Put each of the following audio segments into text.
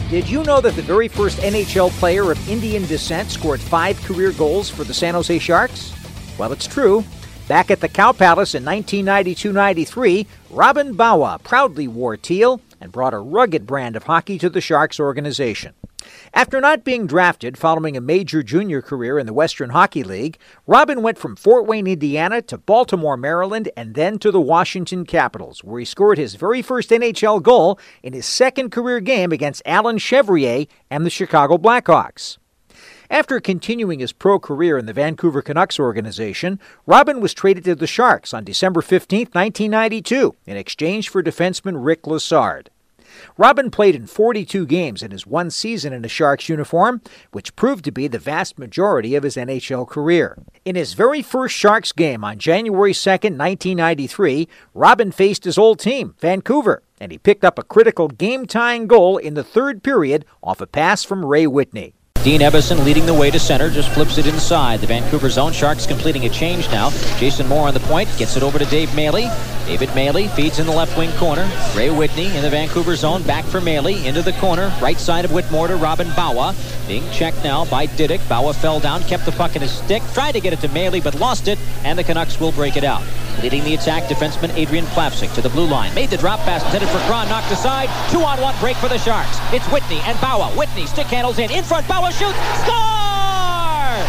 Did you know that the very first NHL player of Indian descent scored 5 career goals for the San Jose Sharks? Well, it's true. Back at the Cow Palace in 1992-93, Robin Bawa proudly wore teal and brought a rugged brand of hockey to the Sharks organization. After not being drafted following a major junior career in the Western Hockey League, Robin went from Fort Wayne, Indiana to Baltimore, Maryland, and then to the Washington Capitals, where he scored his very first NHL goal in his second career game against Alan Chevrier and the Chicago Blackhawks. After continuing his pro career in the Vancouver Canucks organization, Robin was traded to the Sharks on December 15, 1992, in exchange for defenseman Rick Lessard. Robin played in 42 games in his one season in a Sharks uniform, which proved to be the vast majority of his NHL career. In his very first Sharks game on January 2, 1993, Robin faced his old team, Vancouver, and he picked up a critical game-tying goal in the third period off a pass from Ray Whitney. Dean Evason leading the way to center, just flips it inside. The Vancouver zone. Sharks completing a change now. Jason Moore on the point, gets it over to Dave Maley. David Maley feeds in the left wing corner. Ray Whitney in the Vancouver zone, back for Maley, into the corner, right side of Whitmore to Robin Bawa. Being checked now by Didick. Bawa fell down, kept the puck in his stick, tried to get it to Maley, but lost it, and the Canucks will break it out. Leading the attack, defenseman Adrian Plavsic to the blue line. Made the drop pass, intended for Kron, knocked aside. 2-on-1 break for the Sharks. It's Whitney and Bawa. Whitney stick handles in front, Bawa shoots, score!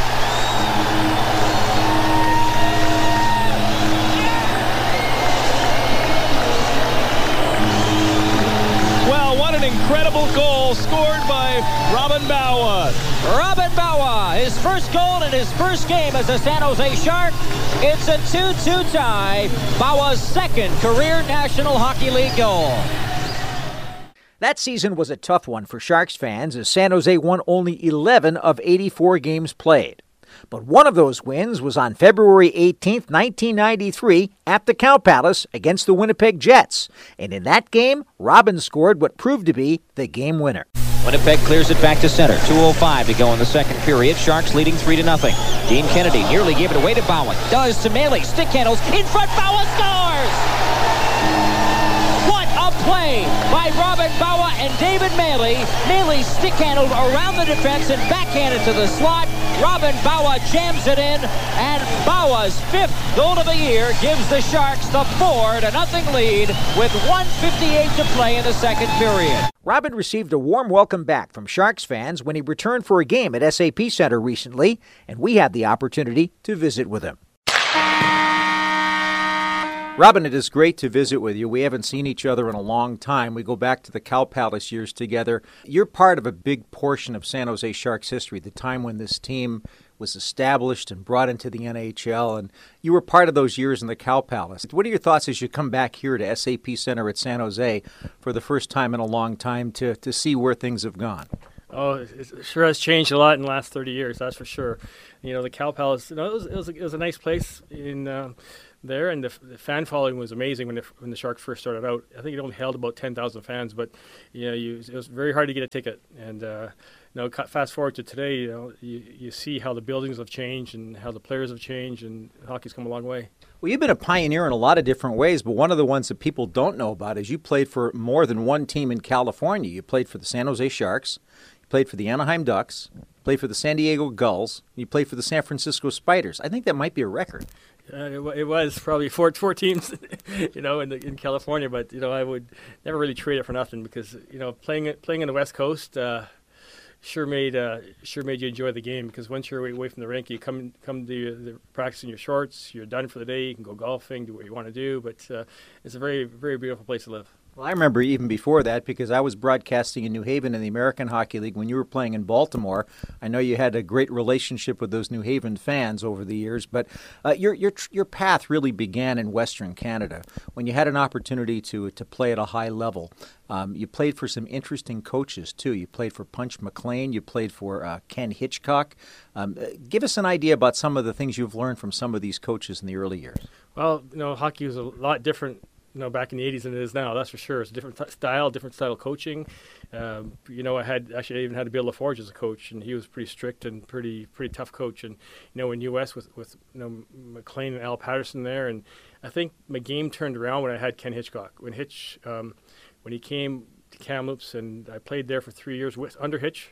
Well, what an incredible goal scored by Robin Bawa. Robin Bawa, his first goal in his first game as a San Jose Shark. It's a 2-2 tie. Bawa's second career National Hockey League goal. That season was a tough one for Sharks fans as San Jose won only 11 of 84 games played. But one of those wins was on February 18, 1993, at the Cow Palace against the Winnipeg Jets. And in that game, Robin scored what proved to be the game winner. Winnipeg clears it back to center. 2:05 to go in the second period. Sharks leading 3-0. Dean Kennedy nearly gave it away to Bawa. Does to Maley. Stick handles. In front. Bawa scores! What a play by Robin Bawa and David Maley. Maley stick handled around the defense and backhanded to the slot. Robin Bawa jams it in, and Bawa's 5th goal of the year gives the Sharks the 4-0 lead with 1:58 to play in the second period. Robin received a warm welcome back from Sharks fans when he returned for a game at SAP Center recently, and we had the opportunity to visit with him. Robin, it is great to visit with you. We haven't seen each other in a long time. We go back to the Cow Palace years together. You're part of a big portion of San Jose Sharks history, the time when this team was established and brought into the NHL, and you were part of those years in the Cow Palace. What are your thoughts as you come back here to SAP Center at San Jose for the first time in a long time to see where things have gone? Oh, it sure has changed a lot in the last 30 years, that's for sure. You know, the Cow Palace, it was a nice place in there, and the fan following was amazing when the Sharks first started out. I think it only held about 10,000 fans, but it was very hard to get a ticket. And fast forward to today, you see how the buildings have changed and how the players have changed, and hockey's come a long way. Well, you've been a pioneer in a lot of different ways, but one of the ones that people don't know about is you played for more than one team in California. You played for the San Jose Sharks, you played for the Anaheim Ducks, you played for the San Diego Gulls, you played for the San Francisco Spiders. I think that might be a record. It was probably four teams, in California. But I would never really trade it for nothing because playing in the West Coast sure made you enjoy the game, because once you're away from the rink, you come to the practice in your shorts. You're done for the day. You can go golfing, do what you want to do. But it's a very, very beautiful place to live. Well, I remember even before that, because I was broadcasting in New Haven in the American Hockey League when you were playing in Baltimore. I know you had a great relationship with those New Haven fans over the years, but your path really began in Western Canada when you had an opportunity to play at a high level. You played for some interesting coaches, too. You played for Punch McLean. You played for Ken Hitchcock. Give us an idea about some of the things you've learned from some of these coaches in the early years. Well, hockey was a lot different back in the 80s than it is now, that's for sure. It's a different style of coaching. I even had Bill LaForge as a coach, and he was pretty strict and pretty tough coach. And in U.S. with McLean and Al Patterson there, and I think my game turned around when I had Ken Hitchcock. When he came to Kamloops, and I played there for 3 years under Hitch.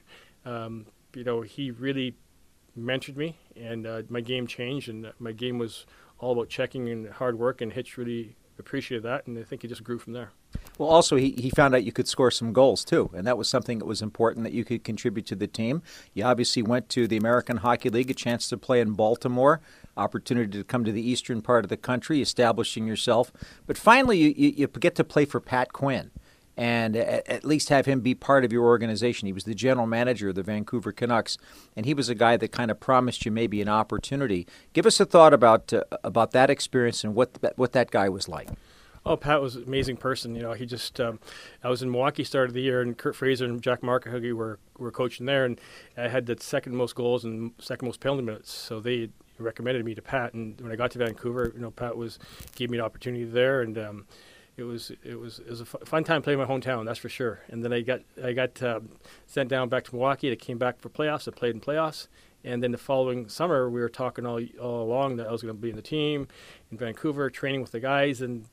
He really mentored me, and my game changed, and my game was all about checking and hard work, and Hitch really appreciated that, and I think he just grew from there. Well, also, he found out you could score some goals, too, and that was something that was important, that you could contribute to the team. You obviously went to the American Hockey League, a chance to play in Baltimore, opportunity to come to the eastern part of the country, establishing yourself. But finally, you get to play for Pat Quinn and at least have him be part of your organization. He was the general manager of the Vancouver Canucks, and he was a guy that kind of promised you maybe an opportunity. Give us a thought about that experience and what that guy was like. Oh, Pat was an amazing person. He just, I was in Milwaukee start of the year, and Kurt Fraser and Jack Markahuggy were coaching there, and I had the second most goals and second most penalty minutes, so they recommended me to Pat. And when I got to Vancouver, Pat gave me an opportunity there, and it was a fun time playing my hometown, that's for sure. And then I got sent down back to Milwaukee. I came back for playoffs. I played in playoffs. And then the following summer, we were talking all along that I was going to be in the team in Vancouver, training with the guys, and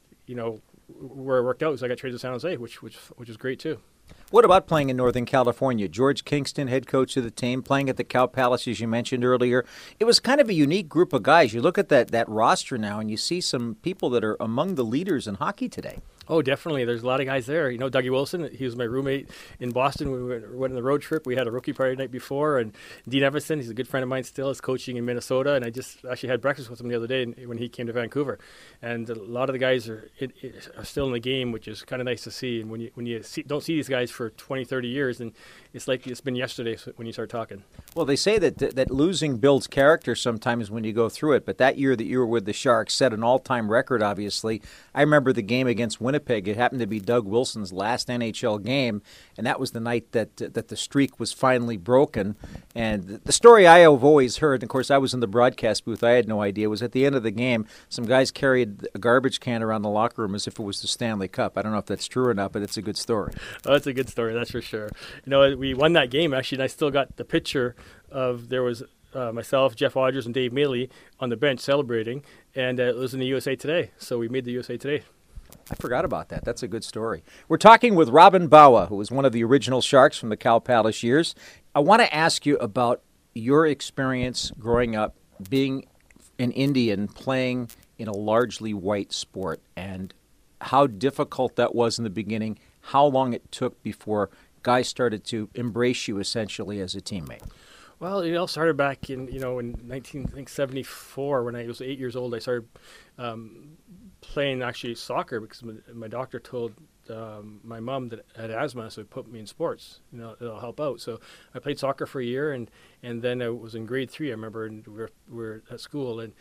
where it worked out was I got traded to San Jose, which was great too. What about playing in Northern California? George Kingston, head coach of the team, playing at the Cow Palace, as you mentioned earlier. It was kind of a unique group of guys. You look at that roster now, and you see some people that are among the leaders in hockey today. Oh, definitely. There's a lot of guys there. Dougie Wilson, he was my roommate in Boston. We went on the road trip. We had a rookie party the night before. And Dean Everson, he's a good friend of mine still, is coaching in Minnesota. And I just actually had breakfast with him the other day when he came to Vancouver. And a lot of the guys are still in the game, which is kind of nice to see. And when you don't see these guys for 20, 30 years, and it's like it's been yesterday when you start talking. Well, they say that losing builds character sometimes when you go through it. But that year that you were with the Sharks set an all-time record, obviously. I remember the game against Winnipeg. It happened to be Doug Wilson's last NHL game, and that was the night that the streak was finally broken. And the story I have always heard, and of course I was in the broadcast booth, I had no idea, was at the end of the game, some guys carried a garbage can around the locker room as if it was the Stanley Cup. I don't know if that's true or not, but it's a good story. Oh, it's a good story, that's for sure. We won that game, actually, and I still got the picture of there was myself, Jeff Odgers, and Dave Mealy on the bench celebrating, and it was in the USA Today, so we made the USA Today. I forgot about that. That's a good story. We're talking with Robin Bawa, who was one of the original Sharks from the Cow Palace years. I want to ask you about your experience growing up, being an Indian, playing in a largely white sport, and how difficult that was in the beginning, how long it took before guys started to embrace you essentially as a teammate. Well, it all started back in 1974 when I was 8 years old. I started playing actually soccer because my doctor told my mom that I had asthma, so he put me in sports. It'll help out. So I played soccer for a year, and then I was in grade 3. I remember, and we were at school, and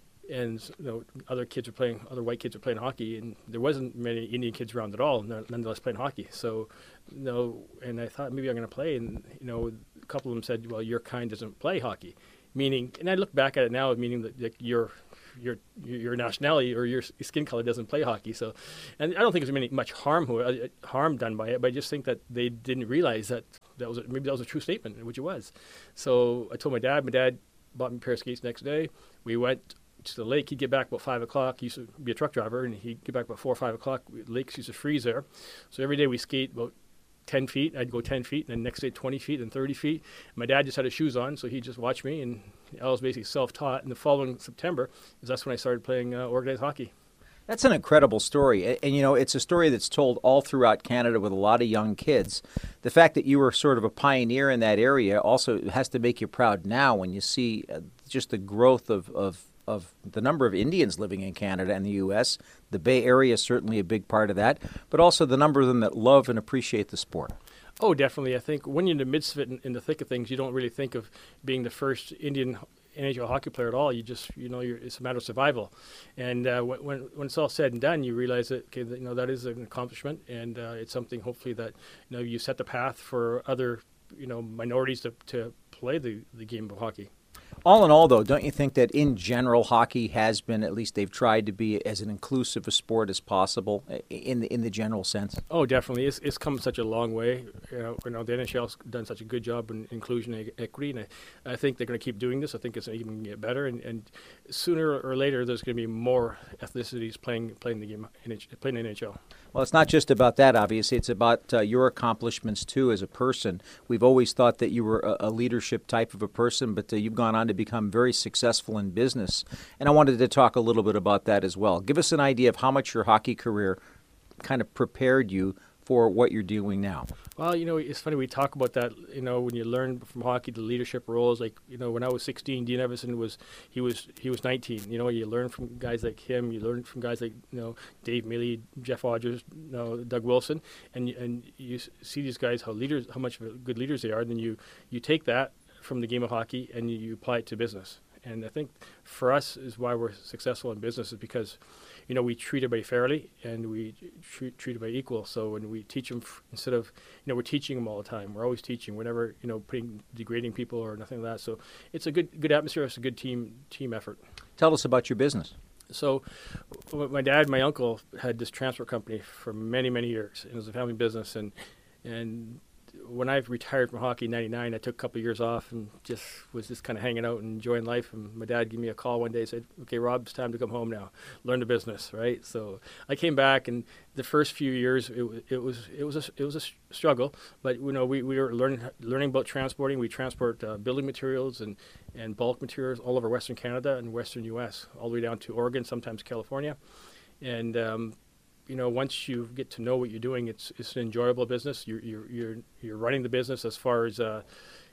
other white kids were playing hockey, and there wasn't many Indian kids around at all, nonetheless playing hockey. So, and I thought maybe I'm going to play, and a couple of them said, "Well, your kind doesn't play hockey," meaning, and I look back at it now, meaning that your nationality or your skin color doesn't play hockey. So, and I don't think there's much harm done by it, but I just think that they didn't realize that was a true statement, which it was. So I told my dad. My dad bought me a pair of skates the next day. We went to the lake. He'd get back about 5 o'clock. He used to be a truck driver, and he'd get back about 4 or 5 o'clock. The lakes used to freeze there. So every day we skate about 10 feet. I'd go 10 feet, and then next day 20 feet and 30 feet. My dad just had his shoes on, so he'd just watch me, and I was basically self-taught. And the following September, that's when I started playing organized hockey. That's an incredible story. And, it's a story that's told all throughout Canada with a lot of young kids. The fact that you were sort of a pioneer in that area also has to make you proud now when you see just the growth of the number of Indians living in Canada and the U.S. The Bay Area is certainly a big part of that, but also the number of them that love and appreciate the sport. Oh, definitely. I think when you're in the midst of it, in the thick of things, you don't really think of being the first Indian NHL hockey player at all. You just, it's a matter of survival. And when it's all said and done, you realize that, that is an accomplishment, and it's something hopefully that, you set the path for other, minorities to play the game of hockey. All in all, though, don't you think that in general hockey has been, at least they've tried to be as an inclusive a sport as possible in the general sense? Oh, definitely. It's come such a long way. The NHL's done such a good job in inclusion and equity, and I think they're going to keep doing this. I think it's even going to get better, and sooner or later there's going to be more ethnicities playing the game, playing the NHL. Well, it's not just about that, obviously. It's about your accomplishments, too, as a person. We've always thought that you were a leadership type of a person, but you've gone on to become very successful in business. And I wanted to talk a little bit about that as well. Give us an idea of how much your hockey career kind of prepared you for what you're doing now. Well, it's funny we talk about that. When you learn from hockey the leadership roles, like when I was 16, Dean Evison was 19. You learn from guys like him. You learn from guys like Dave Mealy, Jeff Odgers, Doug Wilson, and you see these guys how much of good leaders they are. And then you take that from the game of hockey and you apply it to business. And I think for us is why we're successful in business is because we treat everybody fairly and we treat everybody equal. So when we teach them, instead of, we're teaching them all the time. We're always teaching. We're never, degrading people or nothing like that. So it's a good atmosphere. It's a good team effort. Tell us about your business. So my dad, my uncle had this transport company for many, many years. It was a family business. And when I retired from hockey in '99, I took a couple of years off and was just kind of hanging out and enjoying life. And my dad gave me a call one day and said, "Okay, Rob, it's time to come home now. Learn the business," right? So I came back, and the first few years it was a struggle. But we were learning about transporting. We transport building materials and bulk materials all over Western Canada and Western U.S., all the way down to Oregon, sometimes California, and once you get to know what you're doing, it's an enjoyable business. You're running the business as far as as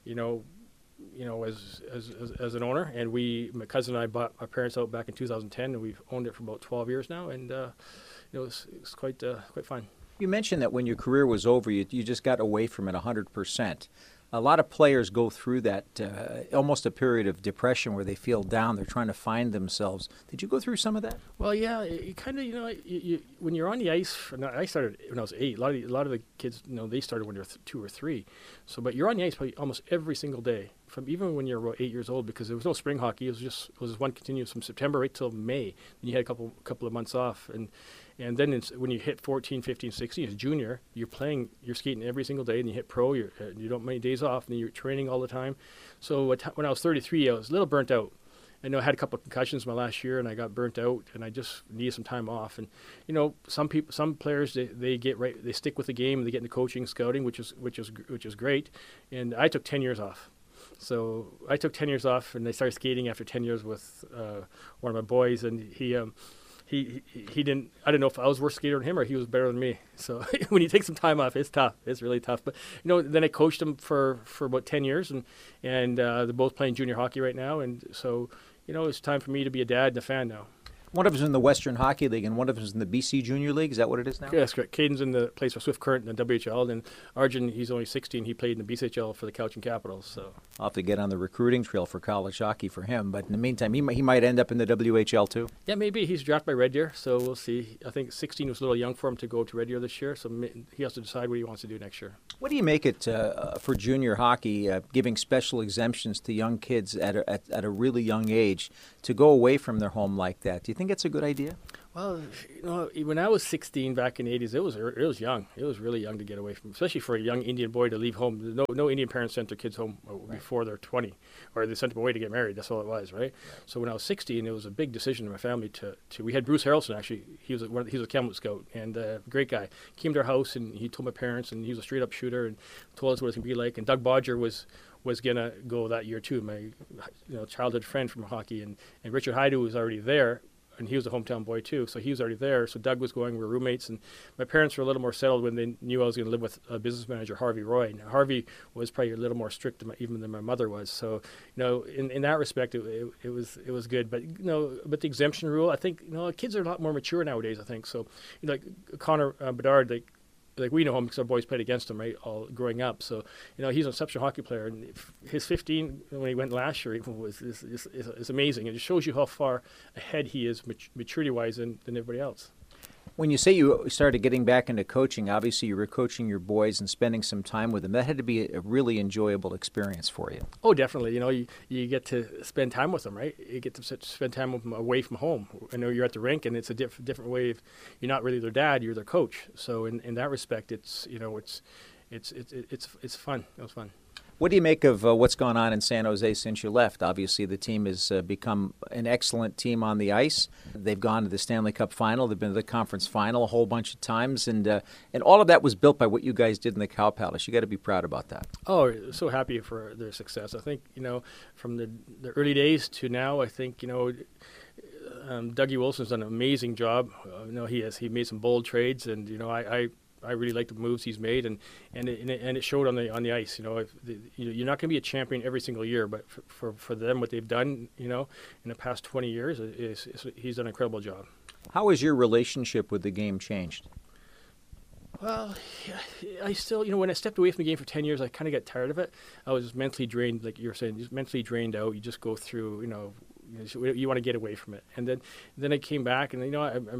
an owner. And my cousin and I bought our parents out back in 2010, and we've owned it for about 12 years now. And it's quite fun. You mentioned that when your career was over, you just got away from it 100%. A lot of players go through that, almost a period of depression where they feel down. They're trying to find themselves. Did you go through some of that? Well, yeah. You kind of, when you're on the ice. I started when I was 8. A lot of the kids, they started when they're 2 or 3. So, but you're on the ice probably almost every single day, from even when you're about 8 years old, because there was no spring hockey. It was one continuous from September right till May. Then you had a couple of months off, and then when you hit 14, 15, 16, as junior, you're skating every single day, and you hit pro, you don't have many days off, and then you're training all the time. So when I was 33, I was a little burnt out. I had a couple of concussions my last year, and I got burnt out, and I just needed some time off. And some players they stick with the game, and they get into coaching, scouting, which is great. And I took 10 years off. So I took 10 years off, and I started skating after 10 years with one of my boys, and he didn't. I don't know if I was worse skater than him or he was better than me. So when you take some time off, it's tough. It's really tough. But then I coached him for about 10 years, and they're both playing junior hockey right now. And so it's time for me to be a dad and a fan now. One of them is in the Western Hockey League, and one of them is in the BC Junior League. Is that what it is now? Yeah, that's correct. Caden's in the place for Swift Current in the WHL, and Arjun, he's only 16. He played in the BCHL for the Cowichan Capitals. So I'll have to get on the recruiting trail for college hockey for him. But in the meantime, he might end up in the WHL too. Yeah, maybe. He's drafted by Red Deer, so we'll see. I think 16 was a little young for him to go to Red Deer this year, so he has to decide what he wants to do next year. What do you make it for junior hockey, giving special exemptions to young kids at a really young age to go away from their home like that? Do you think it's a good idea? Well, when I was 16 back in the 80s, it was young. It was really young to get away from, especially for a young Indian boy to leave home. No Indian parents sent their kids home before they're 20, or they sent them away to get married. That's all it was, right? So when I was 16, it was a big decision in my family to. We had Bruce Harrelson, actually. He was a Kamloops scout and a great guy. He came to our house and he told my parents, and he was a straight up shooter and told us what it was going to be like. And Doug Bodger was going to go that year too, my childhood friend from hockey, and Richard Haidu was already there. And he was a hometown boy too, so he was already there. So Doug was going. We were roommates, and my parents were a little more settled when they knew I was going to live with a business manager, Harvey Roy. Now, Harvey was probably a little more strict even than my mother was. So in that respect, it was good. But but the exemption rule, I think kids are a lot more mature nowadays. I think so. Like Connor Bedard, like we know him because our boys played against him, right, all growing up. So, he's an exceptional hockey player. And his 15, when he went last year, is amazing. And it shows you how far ahead he is maturity-wise than everybody else. When you say you started getting back into coaching, obviously you were coaching your boys and spending some time with them. That had to be a really enjoyable experience for you. Oh, definitely. You get to spend time with them, right? You get to spend time with them away from home. I know you're at the rink, and it's a different way of, you're not really their dad, you're their coach. So in that respect, it's fun. It was fun. What do you make of what's gone on in San Jose since you left? Obviously, the team has become an excellent team on the ice. They've gone to the Stanley Cup final. They've been to the conference final a whole bunch of times, and all of that was built by what you guys did in the Cow Palace. You got to be proud about that. Oh, so happy for their success. I think, from the early days to now, I think, Dougie Wilson's done an amazing job. He made some bold trades, and I really like the moves he's made, and it showed on the ice. You're not going to be a champion every single year, but for them, what they've done, in the past 20 years, he's done an incredible job. How has your relationship with the game changed? Well, I still, when I stepped away from the game for 10 years, I kind of got tired of it. I was mentally drained, like you were saying, just mentally drained out. You just go through, you want to get away from it. And then I came back, and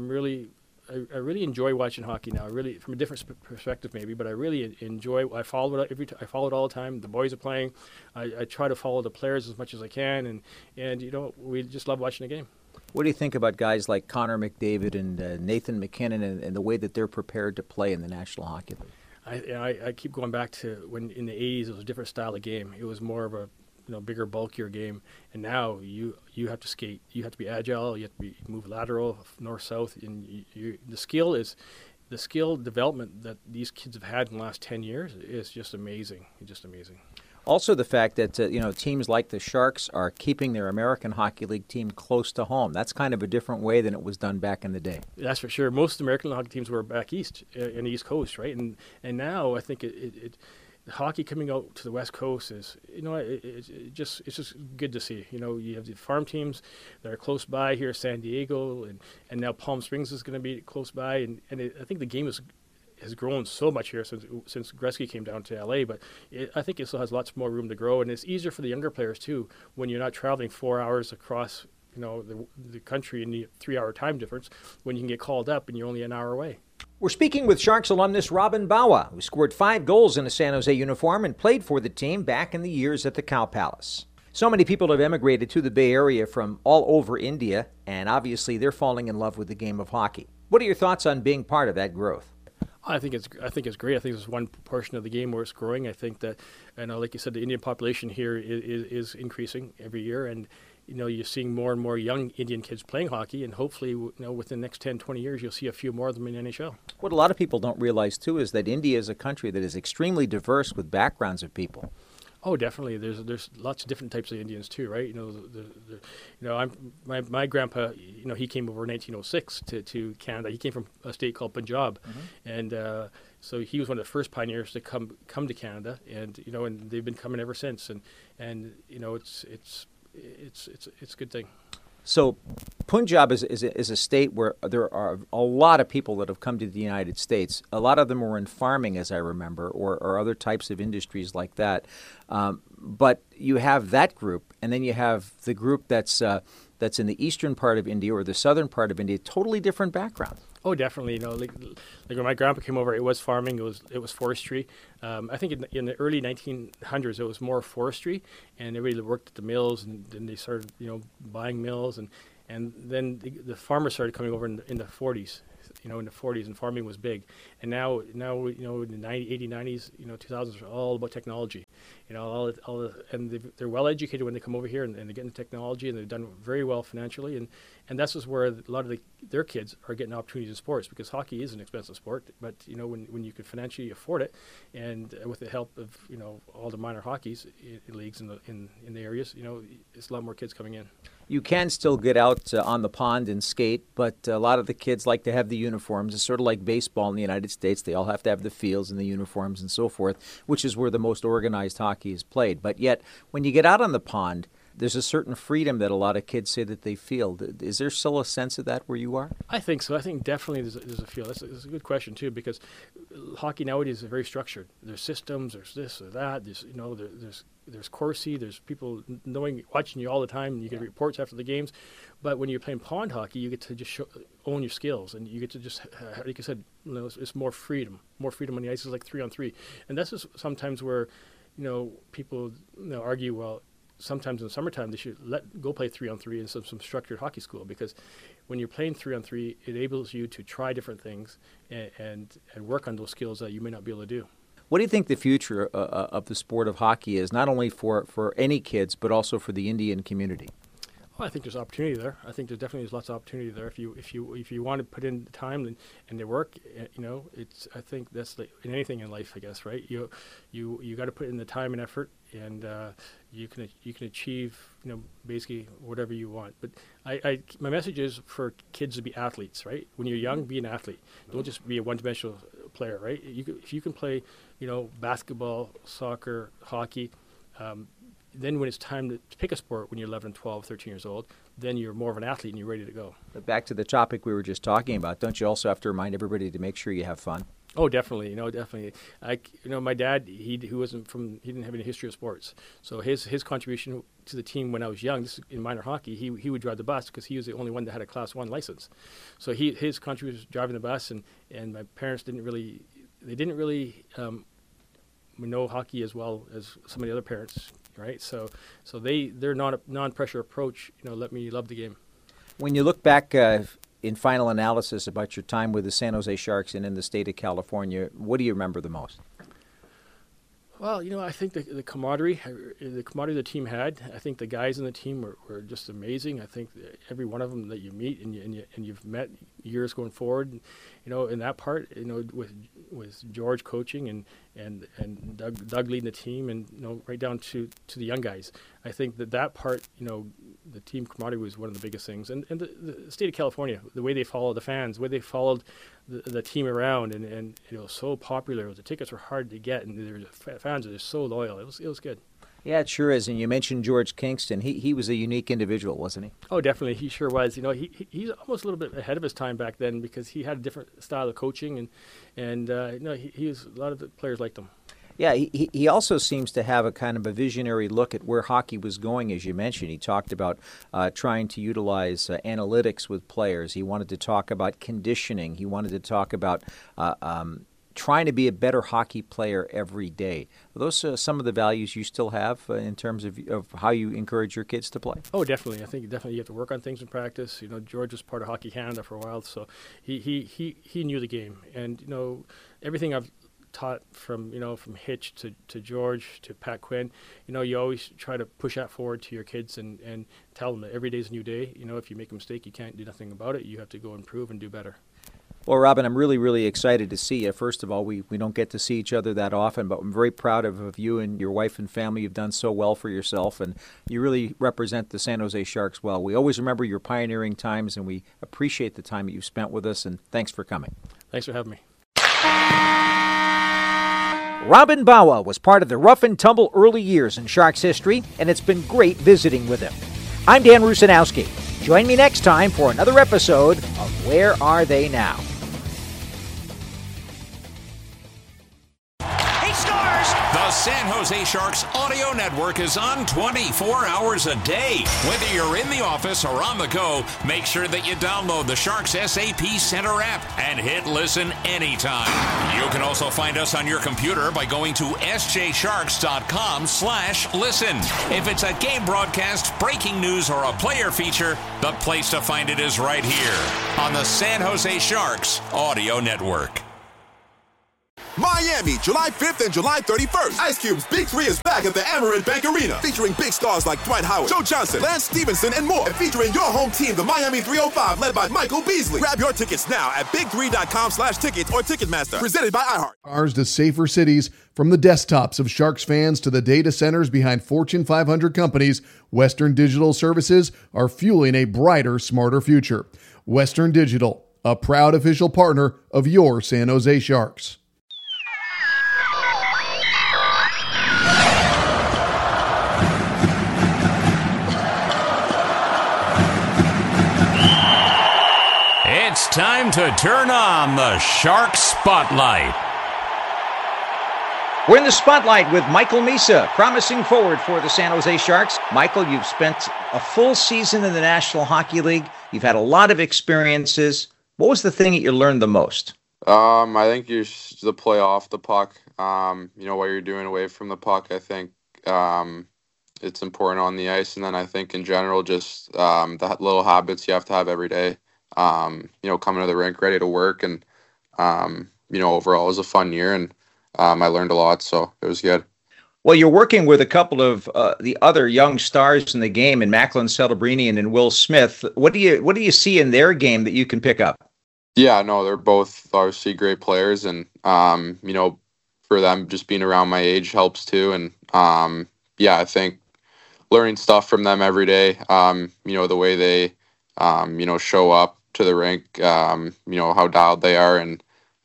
I really enjoy watching hockey now. I really, from a different perspective maybe, but I really enjoy. I follow it I follow it all the time. The boys are playing. I try to follow the players as much as I can, and we just love watching the game. What do you think about guys like Connor McDavid and Nathan MacKinnon and the way that they're prepared to play in the National Hockey League? I keep going back to when in the 80s it was a different style of game. It was more of a bigger, bulkier game, and now you have to skate. You have to be agile. You have to move lateral, north, south, and the skill development that these kids have had in the last 10 years is just amazing. It's just amazing. Also, the fact that teams like the Sharks are keeping their American Hockey League team close to home. That's kind of a different way than it was done back in the day. That's for sure. Most American hockey teams were back east, in the East Coast, right? And now I think hockey coming out to the West Coast is, it's just good to see. You have the farm teams that are close by here, San Diego, and now Palm Springs is going to be close by, and I think the game has grown so much here since Gretzky came down to LA, but I think it still has lots more room to grow, and it's easier for the younger players too when you're not traveling 4 hours across the country in the 3-hour time difference, when you can get called up and you're only an hour away. We're speaking with Sharks alumnus Robin Bawa, who scored 5 goals in a San Jose uniform and played for the team back in the years at the Cow Palace. So many people have emigrated to the Bay Area from all over India, and obviously they're falling in love with the game of hockey. What are your thoughts on being part of that growth? I think it's great. I think it's one portion of the game where it's growing. I think that, like you said, the Indian population here is increasing every year, and you're seeing more and more young Indian kids playing hockey, and hopefully, within the next 10, 20 years, you'll see a few more of them in the NHL. What a lot of people don't realize, too, is that India is a country that is extremely diverse with backgrounds of people. Oh, definitely. There's lots of different types of Indians too, right? My grandpa, he came over in 1906 to Canada. He came from a state called Punjab, and so he was one of the first pioneers to come to Canada, and and they've been coming ever since, and it's a good thing. So Punjab is a state where there are a lot of people that have come to the United States. A lot of them were in farming, as I remember, or other types of industries like that. But you have that group, and then you have the group that's in the eastern part of India or the southern part of India, totally different background. Oh, definitely. Like when my grandpa came over, it was farming. It was forestry. I think in the early 1900s, it was more forestry, and everybody worked at the mills, and then they started, buying mills, and then the farmers started coming over in the 40s. In the 40s, and farming was big. And now in the 80s, 90s, 2000s are all about technology. And they're well educated when they come over here, and they get into technology, and they've done very well financially. And that's just where a lot of their kids are getting opportunities in sports, because hockey is an expensive sport. But when you can financially afford it, and with the help of all the minor hockeys leagues in the areas, it's a lot more kids coming in. You can still get out on the pond and skate, but a lot of the kids like to have the uniforms. It's sort of like baseball in the United States. They all have to have the fields and the uniforms and so forth, which is where the most organized hockey is played. But yet, when you get out on the pond, there's a certain freedom that a lot of kids say that they feel. Is there still a sense of that where you are? I think so. I think definitely there's a feel. That's a good question, too, because hockey nowadays is very structured. There's systems, there's this or that, there's Corsi, there's people watching you all the time, and you get reports after the games. But when you're playing pond hockey, you get to just own your skills, and you get to just, like I said, it's more freedom. More freedom on the ice is like 3-on-3. And that's just sometimes where, people argue, well, sometimes in the summertime they should go play 3-on-3 in some structured hockey school, because when you're playing 3-on-3, it enables you to try different things and work on those skills that you may not be able to do. What do you think the future of the sport of hockey is, not only for any kids, but also for the Indian community? Well, I think there's opportunity there. I think there's definitely lots of opportunity there if you want to put in the time and the work. I think that's like in anything in life, I guess, right? You got to put in the time and effort, and you can achieve basically whatever you want. But my message is for kids to be athletes, right? When you're young, be an athlete. Don't just be a one-dimensional player, right? If you can play, basketball, soccer, hockey. Then when it's time to pick a sport when you're 11, 12, 13 years old, then you're more of an athlete and you're ready to go. But back to the topic we were just talking about, don't you also have to remind everybody to make sure you have fun? Oh, definitely. Definitely. My dad, he didn't have any history of sports. So his contribution to the team when I was young, this is in minor hockey, he would drive the bus because he was the only one that had a Class 1 license. So his contribution was driving the bus, and my parents didn't really know hockey as well as some of the other parents. Right, so they're not a non-pressure approach. Let me love the game. When you look back in final analysis about your time with the San Jose Sharks and in the state of California, what do you remember the most? Well, I think the camaraderie the team had. I think the guys in the team were just amazing. I think every one of them that you meet and you've met years going forward, in that part, with George coaching and Doug leading the team, and right down to the young guys. I think that part, the team camaraderie was one of the biggest things. And the state of California, the way they followed the fans, the way they followed the team around, and it was so popular. The tickets were hard to get, and the fans are just so loyal. It was good. Yeah, it sure is. And you mentioned George Kingston. He was a unique individual, wasn't he? Oh, definitely. He sure was. He's almost a little bit ahead of his time back then because he had a different style of coaching, and he was, a lot of the players liked him. Yeah, he also seems to have a kind of a visionary look at where hockey was going, as you mentioned. He talked about trying to utilize analytics with players. He wanted to talk about conditioning. He wanted to talk about trying to be a better hockey player every day. Are those some of the values you still have in terms of how you encourage your kids to play? Oh, definitely. I think definitely you have to work on things in practice. George was part of Hockey Canada for a while, so he knew the game. And, everything I've taught from Hitch to George to Pat Quinn, you always try to push that forward to your kids and tell them that every day's a new day. If you make a mistake, you can't do nothing about it. You have to go improve and do better. Well, Robin, I'm really, really excited to see you. First of all, we don't get to see each other that often, but I'm very proud of you and your wife and family. You've done so well for yourself, and you really represent the San Jose Sharks well. We always remember your pioneering times, and we appreciate the time that you've spent with us, and thanks for coming. Thanks for having me. Robin Bawa was part of the rough and tumble early years in Sharks history, and it's been great visiting with him. I'm Dan Rusanowski. Join me next time for another episode of Where Are They Now? The San Jose Sharks audio network is on 24 hours a day. Whether you're in the office or on the go, make sure that you download the Sharks SAP Center app and hit listen anytime. You can also find us on your computer by going to sjsharks.com/listen. If it's a game broadcast, breaking news, or a player feature, the place to find it is right here on the San Jose Sharks audio network. Miami, July 5th and July 31st. Ice Cube's Big 3 is back at the Amerant Bank Arena, featuring big stars like Dwight Howard, Joe Johnson, Lance Stevenson, and more. And featuring your home team, the Miami 305, led by Michael Beasley. Grab your tickets now at big3.com/tickets or Ticketmaster. Presented by iHeart. Ours to safer cities. From the desktops of Sharks fans to the data centers behind Fortune 500 companies, Western Digital Services are fueling a brighter, smarter future. Western Digital, a proud official partner of your San Jose Sharks. It's time to turn on the Shark Spotlight. We're in the spotlight with Michael Misa, promising forward for the San Jose Sharks. Michael, you've spent a full season in the National Hockey League. You've had a lot of experiences. What was the thing that you learned the most? I think you should play off the puck. What you're doing away from the puck, I think it's important on the ice. And then I think in general, just the little habits you have to have every day. Coming to the rink ready to work. And, overall it was a fun year. And I learned a lot, so it was good. Well, you're working with a couple of the other young stars in the game, in Macklin Celebrini and in Will Smith. What do you see in their game that you can pick up? Yeah, no, they're both obviously great players, and for them just being around my age helps too. And I think learning stuff from them every day. The way they show up to the rink, how dialed they are, and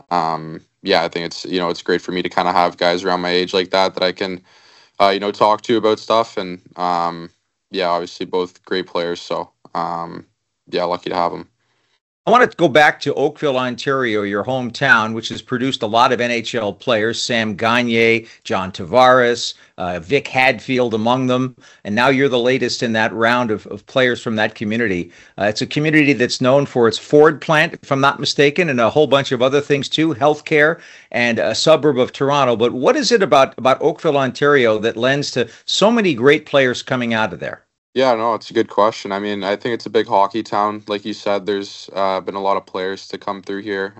I think it's great for me to kind of have guys around my age like that I can talk to about stuff. And obviously both great players, so lucky to have them. I want to go back to Oakville, Ontario, your hometown, which has produced a lot of NHL players, Sam Gagner, John Tavares, Vic Hadfield among them, and now you're the latest in that round of players from that community. It's a community that's known for its Ford plant, if I'm not mistaken, and a whole bunch of other things too, healthcare, and a suburb of Toronto. But what is it about Oakville, Ontario that lends to so many great players coming out of there? Yeah, no, it's a good question. I mean, I think it's a big hockey town. Like you said, there's been a lot of players to come through here.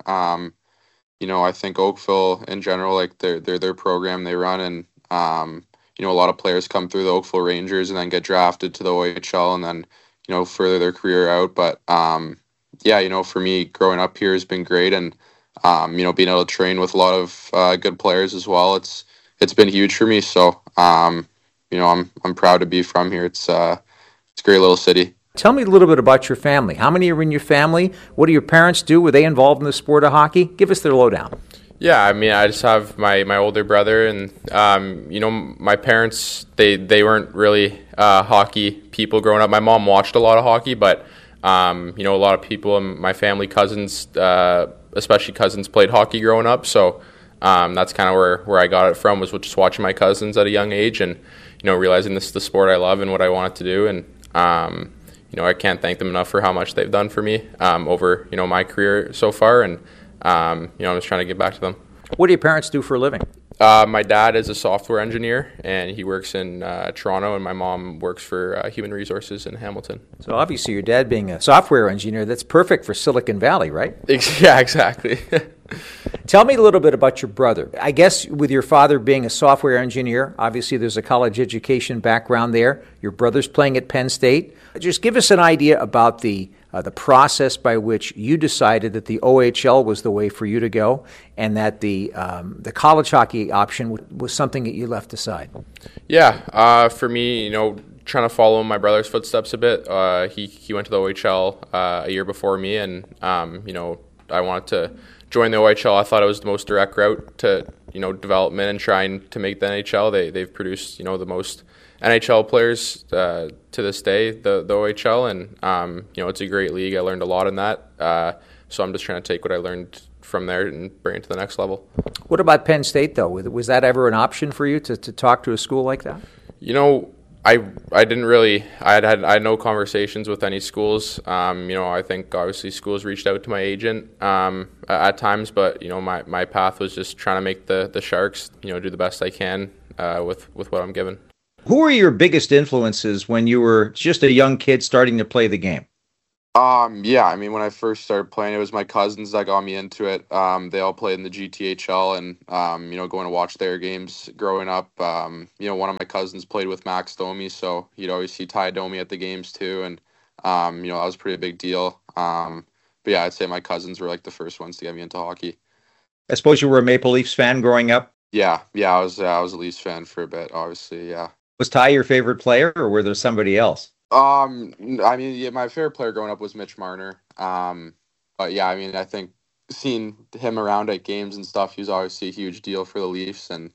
I think Oakville in general, like their program they run, and a lot of players come through the Oakville Rangers and then get drafted to the OHL and then further their career out. But for me, growing up here has been great, and being able to train with a lot of good players as well. It's been huge for me. So I'm proud to be from here. It's a great little city. Tell me a little bit about your family. How many are in your family? What do your parents do? Were they involved in the sport of hockey? Give us their lowdown. Yeah, I mean, I just have my older brother, and my parents, they weren't really hockey people growing up. My mom watched a lot of hockey, but a lot of people in my family, cousins, especially cousins, played hockey growing up. So that's kind of where I got it from, was just watching my cousins at a young age, and realizing this is the sport I love and what I wanted to do. And I can't thank them enough for how much they've done for me over my career so far. And I'm just trying to give back to them. What do your parents do for a living? My dad is a software engineer, and he works in Toronto, and my mom works for Human Resources in Hamilton. So obviously your dad being a software engineer, that's perfect for Silicon Valley, right? Yeah, exactly. Tell me a little bit about your brother. I guess with your father being a software engineer, obviously there's a college education background there. Your brother's playing at Penn State. Just give us an idea about the process by which you decided that the OHL was the way for you to go, and that the college hockey option was something that you left aside. Yeah, for me, trying to follow in my brother's footsteps a bit. He went to the OHL a year before me, and I wanted to join the OHL. I thought it was the most direct route to development and trying to make the NHL. They've produced the most NHL players to this day, the OHL, and it's a great league. I learned a lot in that, so I'm just trying to take what I learned from there and bring it to the next level. What about Penn State, though? Was that ever an option for you to talk to a school like that? I didn't really. I had no conversations with any schools. I think obviously schools reached out to my agent at times, but my path was just trying to make the Sharks do the best I can with what I'm given. Who were your biggest influences when you were just a young kid starting to play the game? I mean, when I first started playing, it was my cousins that got me into it. They all played in the GTHL, and going to watch their games growing up. One of my cousins played with Max Domi, so you'd always see Ty Domi at the games too, and that was a pretty big deal. But yeah, I'd say my cousins were like the first ones to get me into hockey. I suppose you were a Maple Leafs fan growing up? Yeah, I was a Leafs fan for a bit, obviously, yeah. Was Ty your favorite player, or were there somebody else? I mean, yeah, my favorite player growing up was Mitch Marner. But yeah, I mean, I think seeing him around at games and stuff, he was obviously a huge deal for the Leafs. And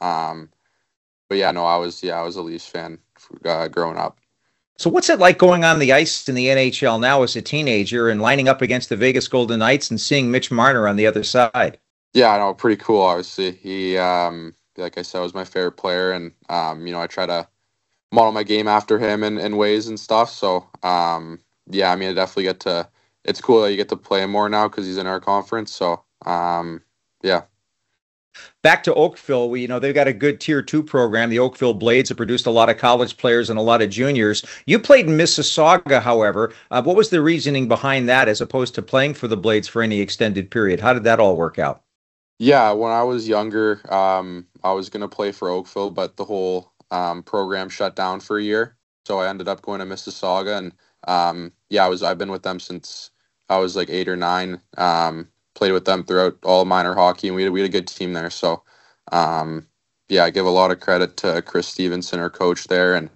but yeah, no, I was a Leafs fan growing up. So what's it like going on the ice in the NHL now as a teenager and lining up against the Vegas Golden Knights and seeing Mitch Marner on the other side? Yeah, I know, pretty cool. Obviously, he, like I said, was my favorite player, and I try to model my game after him in ways and stuff. So, I mean, I definitely it's cool that you get to play him more now because he's in our conference. So, yeah. Back to Oakville, they've got a good Tier 2 program. The Oakville Blades have produced a lot of college players and a lot of juniors. You played in Mississauga, however. What was the reasoning behind that as opposed to playing for the Blades for any extended period? How did that all work out? Yeah, when I was younger, I was gonna play for Oakville, but the whole program shut down for a year, so I ended up going to Mississauga, and yeah, I've been with them since I was like 8 or 9. Played with them throughout all minor hockey, and we had a good team there. So, um, yeah, I give a lot of credit to Chris Stevenson, our coach there, and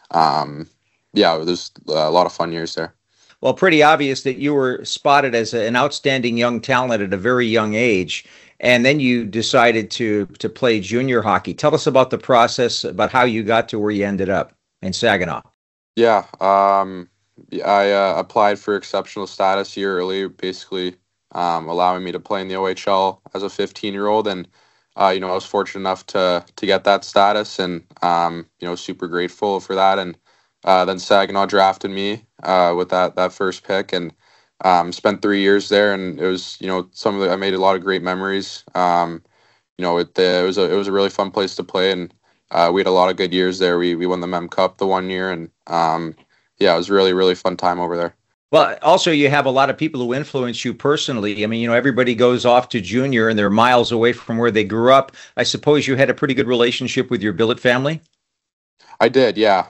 yeah, it was a lot of fun years there. Well, pretty obvious that you were spotted as an outstanding young talent at a very young age, and then you decided to play junior hockey. Tell us about the process, about how you got to where you ended up in Saginaw. Yeah, yeah, I applied for exceptional status a year early, basically allowing me to play in the OHL as a 15-year-old, and I was fortunate enough to get that status, and super grateful for that. And then Saginaw drafted me with that first pick, and spent 3 years there, and it was I made a lot of great memories. It was a really fun place to play, and we had a lot of good years there. We won the Mem Cup the one year, and yeah, it was really, really fun time over there. Well, also you have a lot of people who influence you personally. I mean, everybody goes off to junior and they're miles away from where they grew up. I suppose you had a pretty good relationship with your billet family? I did, yeah.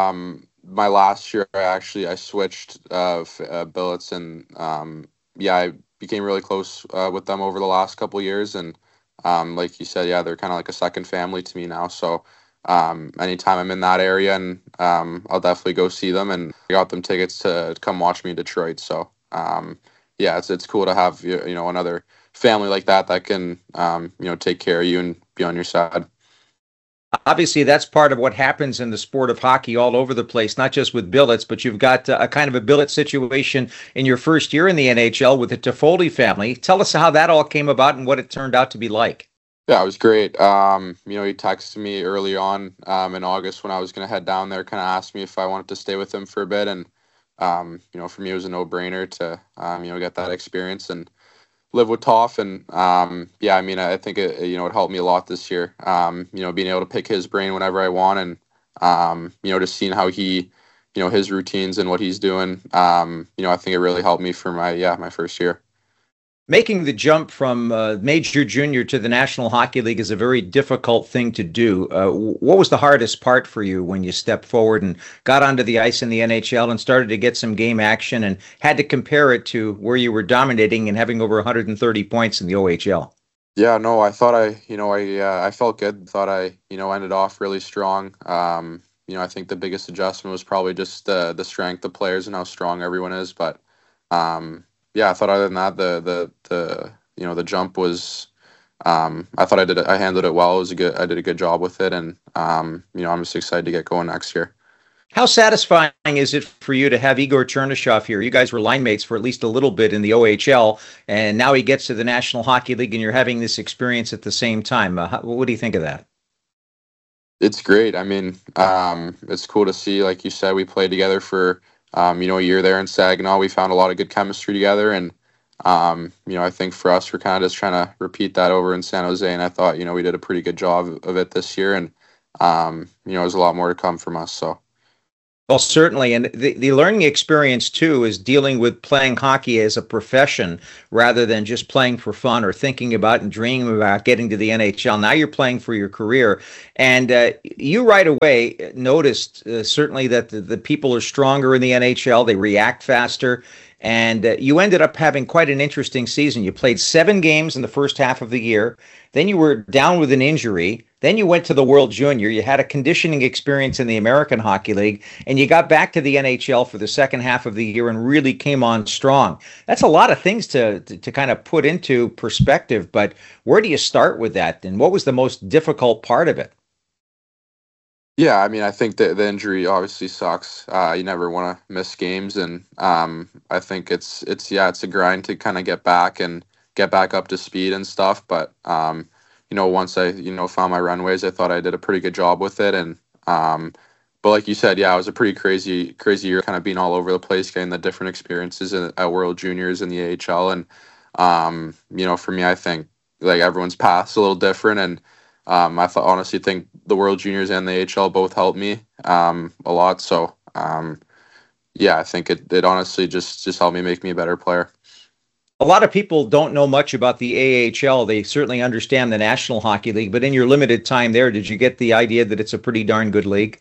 My last year, I switched billets, and yeah, I became really close with them over the last couple of years. And like you said, yeah, they're kind of like a second family to me now. So anytime I'm in that area, and I'll definitely go see them. And I got them tickets to come watch me in Detroit. So yeah, it's cool to have another family like that can take care of you and be on your side. Obviously, that's part of what happens in the sport of hockey all over the place, not just with billets, but you've got a kind of a billet situation in your first year in the NHL with the Toffoli family. Tell us how that all came about and what it turned out to be like. Yeah, it was great. He texted me early on in August when I was going to head down there, kind of asked me if I wanted to stay with him for a bit. And, for me, it was a no-brainer to, get that experience and live with Toff. And, yeah, I mean, I think it helped me a lot this year, being able to pick his brain whenever I want, and, just seeing how he, his routines and what he's doing. I think it really helped me for my first year. Making the jump from major junior to the National Hockey League is a very difficult thing to do. What was the hardest part for you when you stepped forward and got onto the ice in the NHL and started to get some game action and had to compare it to where you were dominating and having over 130 points in the OHL? Yeah, no, I thought I felt good. Thought I ended off really strong. I think the biggest adjustment was probably just the strength of players and how strong everyone is. But yeah, I thought other than that, the jump was, I thought I handled it well. I did a good job with it, and I'm just excited to get going next year. How satisfying is it for you to have Igor Chernyshov here? You guys were line mates for at least a little bit in the OHL, and now he gets to the National Hockey League, and you're having this experience at the same time. What do you think of that? It's great. I mean, it's cool to see. Like you said, we played together for a year there in Saginaw. We found a lot of good chemistry together, and I think for us, we're kind of just trying to repeat that over in San Jose. And I thought we did a pretty good job of it this year, and there's a lot more to come from us. So. Well, certainly. And the learning experience, too, is dealing with playing hockey as a profession rather than just playing for fun or thinking about and dreaming about getting to the NHL. Now you're playing for your career. And you right away noticed certainly that the people are stronger in the NHL. They react faster. And you ended up having quite an interesting season. You played 7 games in the first half of the year. Then you were down with an injury. Then you went to the World Junior. You had a conditioning experience in the American Hockey League. And you got back to the NHL for the second half of the year and really came on strong. That's a lot of things to kind of put into perspective. But where do you start with that? And what was the most difficult part of it? Yeah, I mean, I think that the injury obviously sucks. You never want to miss games, and I think it's a grind to kind of get back up to speed and stuff. But once I found my runways, I thought I did a pretty good job with it. And but like you said, yeah, it was a pretty crazy year, kind of being all over the place, getting the different experiences at World Juniors and the AHL. And for me, I think like everyone's path's a little different, and I honestly think the World Juniors and the AHL both helped me a lot. So, yeah, I think it honestly just helped me make me a better player. A lot of people don't know much about the AHL. They certainly understand the National Hockey League, but in your limited time there, did you get the idea that it's a pretty darn good league?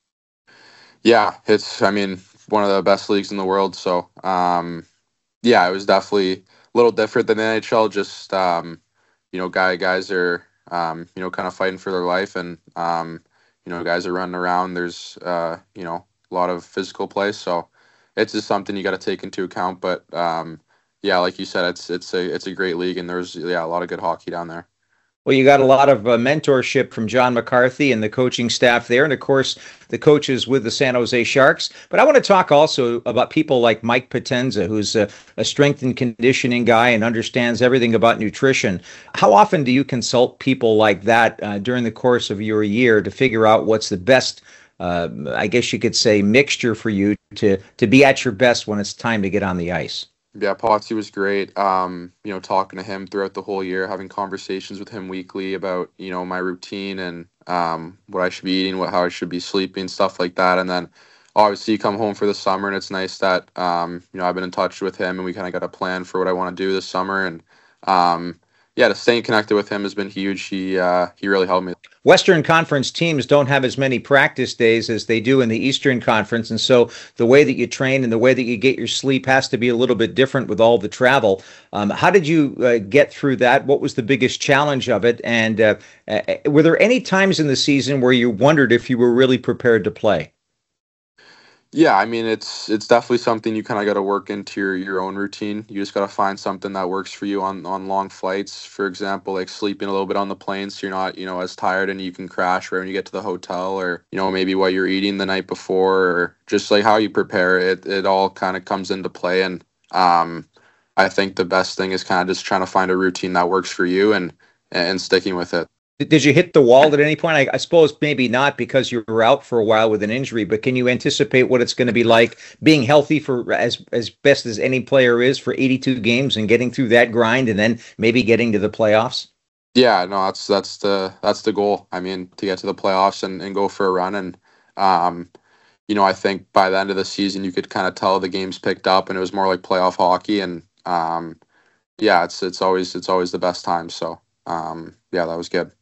Yeah, it's, I mean, one of the best leagues in the world. So, yeah, it was definitely a little different than the NHL. Just, you know, guys are, you know, kind of fighting for their life, and, you know, guys are running around. There's, you know, a lot of physical play. So it's just something you got to take into account. But, yeah, like you said, it's a great league, and there's a lot of good hockey down there. Well, you got a lot of mentorship from John McCarthy and the coaching staff there, and of course the coaches with the San Jose Sharks. But I want to talk also about people like Mike Potenza, who's a strength and conditioning guy and understands everything about nutrition. How often do you consult people like that during the course of your year to figure out what's the best, I guess you could say, mixture for you to be at your best when it's time to get on the ice? Yeah, Potsy was great. You know, talking to him throughout the whole year, having conversations with him weekly about, you know, my routine and what I should be eating, how I should be sleeping, stuff like that. And then obviously you come home for the summer, and it's nice that, you know, I've been in touch with him, and we kind of got a plan for what I want to do this summer. And yeah, to staying connected with him has been huge. He really helped me. Western Conference teams don't have as many practice days as they do in the Eastern Conference, and so the way that you train and the way that you get your sleep has to be a little bit different with all the travel. How did you get through that? What was the biggest challenge of it? And were there any times in the season where you wondered if you were really prepared to play? Yeah, I mean, it's definitely something you kind of got to work into your own routine. You just got to find something that works for you on long flights. For example, like sleeping a little bit on the plane so you're not, you know, as tired, and you can crash right when you get to the hotel, or, you know, maybe what you're eating the night before, or just like how you prepare. It all kind of comes into play. And I think the best thing is kind of just trying to find a routine that works for you and sticking with it. Did you hit the wall at any point? I suppose maybe not, because you were out for a while with an injury, but can you anticipate what it's going to be like being healthy for as best as any player is for 82 games and getting through that grind and then maybe getting to the playoffs? Yeah, no, that's the goal. I mean, to get to the playoffs and go for a run. And, you know, I think by the end of the season, you could kind of tell the games picked up, and it was more like playoff hockey. And, yeah, it's always the best time. So, yeah, that was good.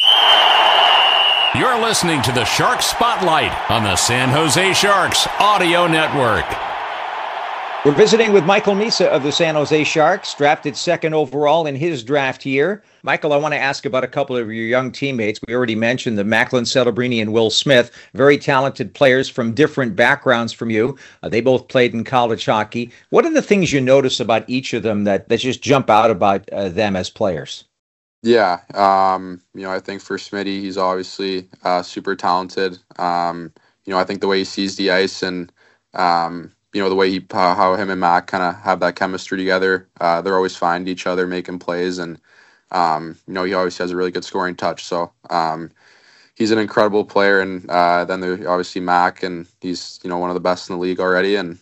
You're listening to the Shark Spotlight on the San Jose Sharks Audio Network. We're visiting with Michael Misa of the San Jose Sharks, drafted second overall in his draft year. Michael, I want to ask about a couple of your young teammates. We already mentioned the Macklin Celebrini and Will Smith, very talented players from different backgrounds from you. They both played in college hockey. What are the things you notice about each of them that just jump out about them as players? Yeah, you know, I think for Smitty, he's obviously super talented. You know, I think the way he sees the ice, and you know, the way how him and Mac kind of have that chemistry together. They're always finding each other, making plays, and you know, he always has a really good scoring touch. So he's an incredible player. And then there's obviously Mac, and he's, you know, one of the best in the league already. And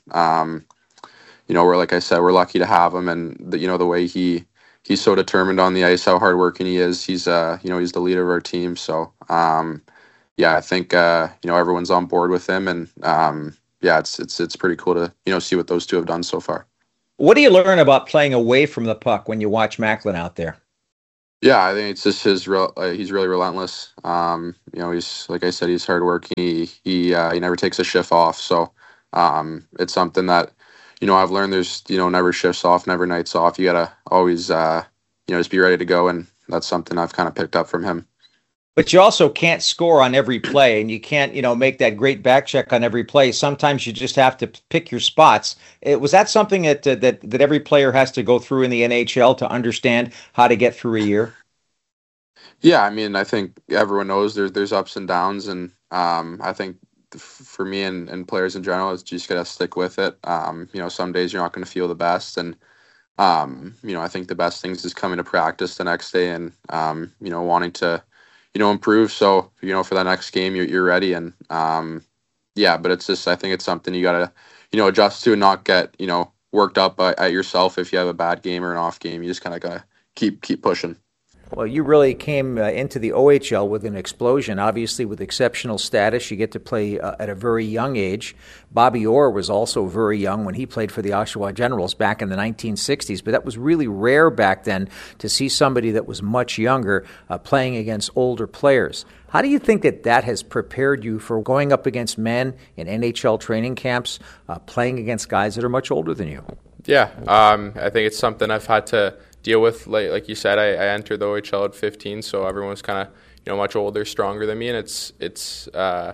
you know, like I said, we're lucky to have him, and you know, the way he's so determined on the ice, how hardworking he is. He's you know, he's the leader of our team. So yeah, I think you know, everyone's on board with him, and yeah, it's pretty cool to, you know, see what those two have done so far. What do you learn about playing away from the puck when you watch Macklin out there? Yeah, I think it's just he's really relentless. You know, he's, like I said, he's hardworking. He never takes a shift off. So it's something that, you know, I've learned. There's, you know, never shifts off, never nights off. You gotta always you know, just be ready to go, and that's something I've kind of picked up from him. But you also can't score on every play, and you can't, you know, make that great back check on every play. Sometimes you just have to pick your spots. Was that something that every player has to go through in the NHL to understand how to get through a year? Yeah, I mean, I think everyone knows there's ups and downs, and I think for me and players in general, it's just gotta stick with it. You know, some days you're not going to feel the best, and you know, I think the best things is coming to practice the next day, and you know, wanting to, you know, improve. So, you know, for that next game, you're ready. And yeah, but it's just, I think it's something you gotta, you know, adjust to and not get, you know, worked up at yourself if you have a bad game or an off game. You just kind of gotta keep pushing. Well, you really came into the OHL with an explosion, obviously with exceptional status. You get to play at a very young age. Bobby Orr was also very young when he played for the Oshawa Generals back in the 1960s, but that was really rare back then to see somebody that was much younger playing against older players. How do you think that has prepared you for going up against men in NHL training camps, playing against guys that are much older than you? Yeah, I think it's something I've had to deal with. Like you said, I entered the OHL at 15, so everyone's kind of much older, stronger than me, and it's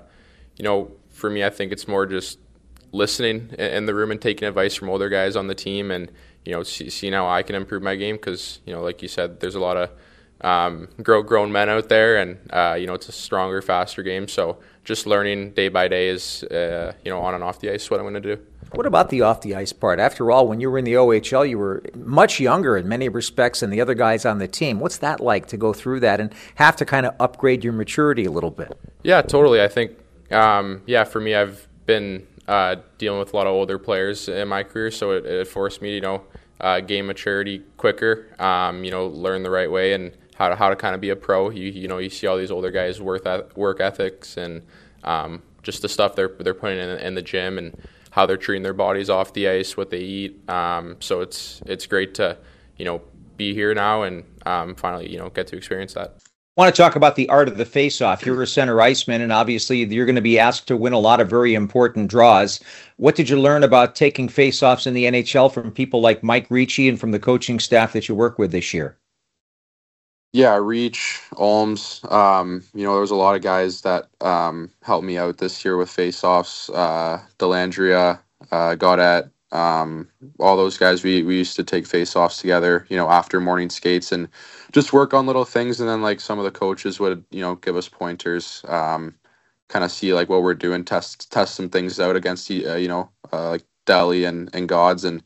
for me, I think it's more just listening in the room and taking advice from older guys on the team, and seeing how I can improve my game, because like you said, there's a lot of grown men out there, and it's a stronger, faster game. So just learning day by day is on and off the ice what I'm going to do. What about the off-the-ice part? After all, when you were in the OHL, you were much younger in many respects than the other guys on the team. What's that like to go through that and have to kind of upgrade your maturity a little bit? Yeah, totally. I think, for me, I've been dealing with a lot of older players in my career, so it forced me to, gain maturity quicker, learn the right way and how to kind of be a pro. You see all these older guys' work ethics and just the stuff they're putting in the gym and how they're treating their bodies off the ice, what they eat. So it's great to, be here now and finally, get to experience that. I want to talk about the art of the face-off. You're a center iceman, and obviously you're going to be asked to win a lot of very important draws. What did you learn about taking face-offs in the NHL from people like Mike Ricci and from the coaching staff that you work with this year? Yeah, Reach, Olms, there was a lot of guys that helped me out this year with face-offs. Delandria, Gaudette, all those guys, we used to take face-offs together, after morning skates and just work on little things. And then like some of the coaches would, give us pointers, kind of see like what we're doing, test some things out against, like Delhi and Gods, and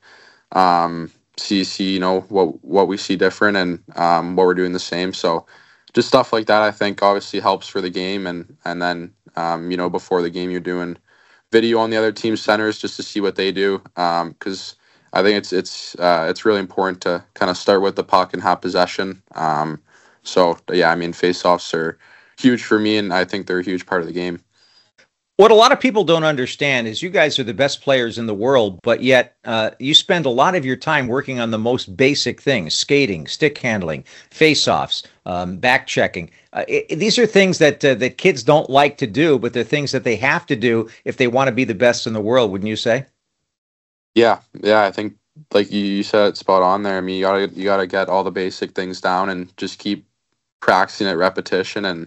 see what we see different and what we're doing the same. So just stuff like that I think obviously helps for the game, and then before the game you're doing video on the other team's centers just to see what they do, because I think it's really important to kind of start with the puck and have possession. So yeah, I mean, face-offs are huge for me, and I think they're a huge part of the game. What a lot of people don't understand is you guys are the best players in the world, but yet you spend a lot of your time working on the most basic things: skating, stick handling, face-offs, back checking. These are things that kids don't like to do, but they're things that they have to do if they want to be the best in the world, wouldn't you say? Yeah, I think like you said it spot on there. I mean, you gotta get all the basic things down and just keep practicing at repetition. And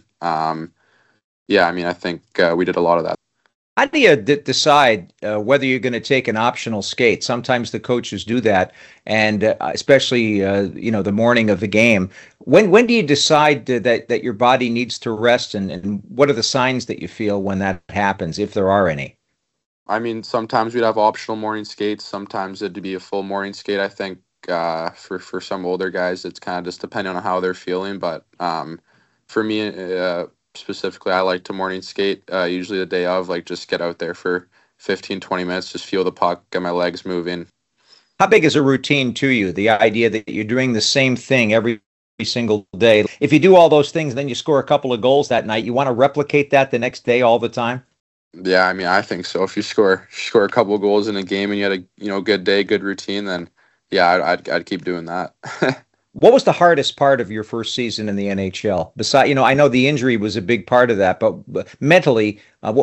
I think we did a lot of that. How do you decide whether you're going to take an optional skate? Sometimes the coaches do that, and especially the morning of the game. When do you decide that your body needs to rest, and what are the signs that you feel when that happens, if there are any? I mean, sometimes we'd have optional morning skates. Sometimes it'd be a full morning skate. I think for some older guys, it's kind of just depending on how they're feeling. But for me, specifically, I like to morning skate, usually the day of, like just get out there for 15, 20 minutes, just feel the puck, get my legs moving. How big is a routine to you, the idea that you're doing the same thing every single day? If you do all those things, then you score a couple of goals that night, you want to replicate that the next day all the time? Yeah, I mean, I think so. If you score a couple of goals in a game and you had a good day, good routine, then yeah, I'd keep doing that. What was the hardest part of your first season in the NHL? Besides, I know the injury was a big part of that, but mentally, what